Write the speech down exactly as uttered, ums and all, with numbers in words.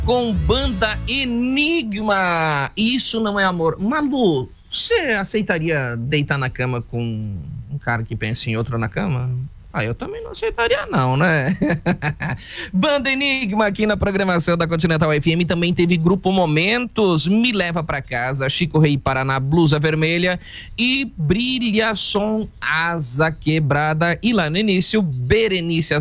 Com Banda Enigma. Isso não é amor. Malu, você aceitaria deitar na cama com um cara que pensa em outro na cama? Ah, eu também não aceitaria não, né? Banda Enigma aqui na programação da Continental F M. Também teve Grupo Momentos, Me Leva Pra Casa, Chico Rei Paraná, Blusa Vermelha e Brilha Som Asa Quebrada. E lá no início, Berenice